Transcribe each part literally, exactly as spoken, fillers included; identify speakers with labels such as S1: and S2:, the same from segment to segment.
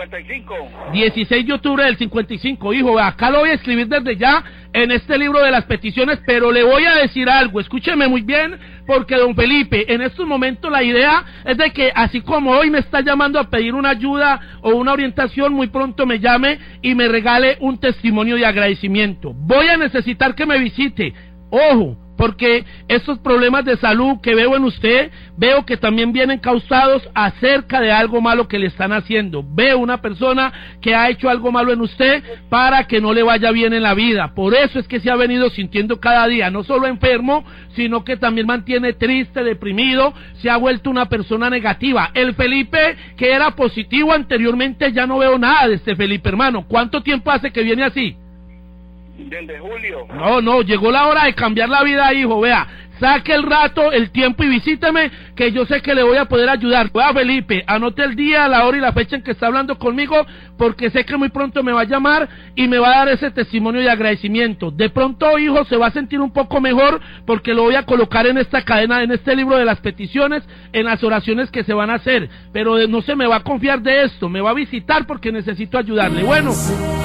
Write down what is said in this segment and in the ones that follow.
S1: cincuenta y cinco.
S2: dieciséis de octubre del cincuenta y cinco, hijo, acá lo voy a escribir desde ya en este libro de las peticiones, pero le voy a decir algo, escúcheme muy bien, porque don Felipe, en estos momentos la idea es de que así como hoy me está llamando a pedir una ayuda o una orientación, muy pronto me llame y me regale un testimonio de agradecimiento. Voy a necesitar que me visite, ojo, porque estos problemas de salud que veo en usted, veo que también vienen causados acerca de algo malo que le están haciendo. Veo una persona que ha hecho algo malo en usted para que no le vaya bien en la vida. Por eso es que se ha venido sintiendo cada día, no solo enfermo, sino que también mantiene triste, deprimido, se ha vuelto una persona negativa. El Felipe que era positivo anteriormente, ya no veo nada de este Felipe, hermano. ¿Cuánto tiempo hace que viene así?
S1: Desde julio.
S2: No, no, llegó la hora de cambiar la vida, hijo, vea, saque el rato, el tiempo y visíteme, que yo sé que le voy a poder ayudar. Vea, Felipe, anote el día, la hora y la fecha en que está hablando conmigo, porque sé que muy pronto me va a llamar y me va a dar ese testimonio de agradecimiento. De pronto, hijo, se va a sentir un poco mejor, porque lo voy a colocar en esta cadena, en este libro de las peticiones, en las oraciones que se van a hacer, pero no se me va a confiar de esto, me va a visitar porque necesito ayudarle. Bueno.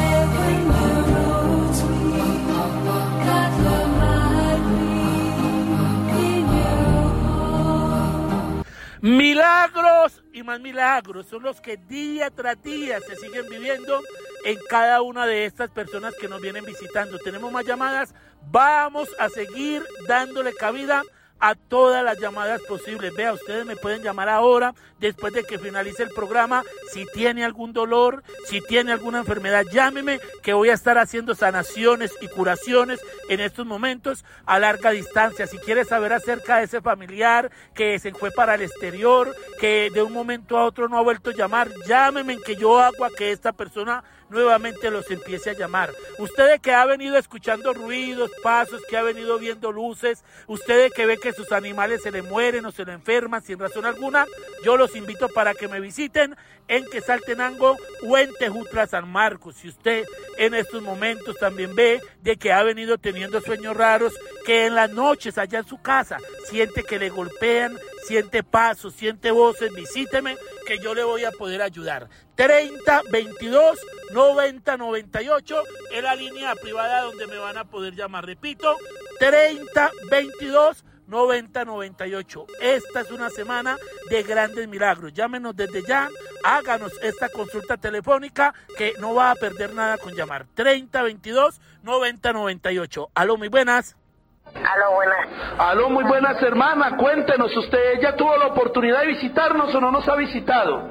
S2: Milagros y más milagros son los que día tras día se siguen viviendo en cada una de estas personas que nos vienen visitando. Tenemos más llamadas, vamos a seguir dándole cabida a todas las llamadas posibles. Vea, ustedes me pueden llamar ahora, después de que finalice el programa. Si tiene algún dolor, si tiene alguna enfermedad, llámeme, que voy a estar haciendo sanaciones y curaciones en estos momentos a larga distancia. Si quiere saber acerca de ese familiar que se fue para el exterior, que de un momento a otro no ha vuelto a llamar, llámeme, en que yo hago a que esta persona nuevamente los empiece a llamar. Usted que ha venido escuchando ruidos, pasos, que ha venido viendo luces, usted que ve que sus animales se le mueren o se le enferman sin razón alguna, yo los invito para que me visiten en Quetzaltenango o en Tejutla, San Marcos. Si usted en estos momentos también ve de que ha venido teniendo sueños raros, que en las noches allá en su casa siente que le golpean, siente pasos, siente voces, visíteme, que yo le voy a poder ayudar. treinta, veintidós, noventa, noventa y ocho es la línea privada donde me van a poder llamar. Repito, treinta, veintidós, noventa, noventa y ocho. Esta es una semana de grandes milagros. Llámenos desde ya, háganos esta consulta telefónica, que no va a perder nada con llamar. treinta, veintidós, noventa, noventa y ocho. Aló, muy buenas.
S3: Aló, buenas.
S2: Aló, muy buenas, hermana. Cuéntenos, ¿usted ya tuvo la oportunidad de visitarnos o no nos ha visitado?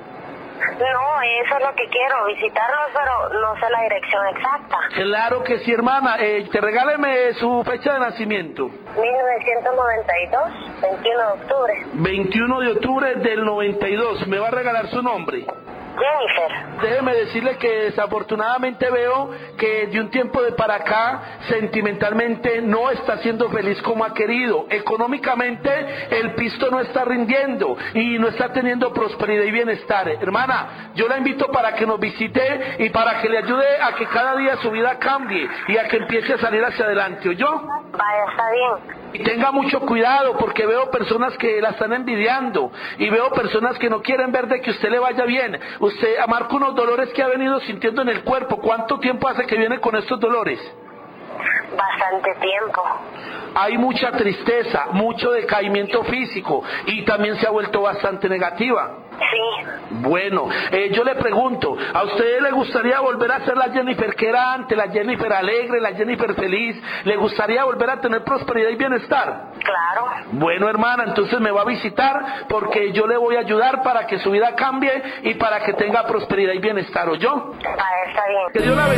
S3: No, eso es lo que quiero, visitarlos, pero no sé la dirección exacta.
S2: Claro que sí, hermana. Eh, te regáleme su fecha de nacimiento.
S3: mil novecientos noventa y dos, veintiuno de octubre.
S2: veintiuno de octubre del noventa y dos. ¿Me va a regalar su nombre?
S3: Jennifer.
S2: Déjeme decirle que desafortunadamente veo que de un tiempo de para acá, sentimentalmente no está siendo feliz como ha querido. Económicamente el pisto no está rindiendo y no está teniendo prosperidad y bienestar. Hermana, yo la invito para que nos visite y para que le ayude a que cada día su vida cambie y a que empiece a salir hacia adelante, ¿oyó?
S3: Vaya, está bien.
S2: Y tenga mucho cuidado, porque veo personas que la están envidiando y veo personas que no quieren ver de que usted le vaya bien. Usted amarca unos dolores que ha venido sintiendo en el cuerpo. ¿Cuánto tiempo hace que viene con estos dolores?
S3: Bastante tiempo.
S2: Hay mucha tristeza, mucho decaimiento físico y también se ha vuelto bastante negativa.
S3: Sí.
S2: Bueno, eh, yo le pregunto, ¿a usted le gustaría volver a ser la Jennifer que era antes, la Jennifer alegre, la Jennifer feliz? ¿Le gustaría volver a tener prosperidad y bienestar?
S3: Claro.
S2: Bueno, hermana, entonces me va a visitar, porque yo le voy a ayudar para que su vida cambie y para que tenga prosperidad y bienestar, ¿oyó?
S3: Vaya, está bien.
S2: Que Dios la bendiga.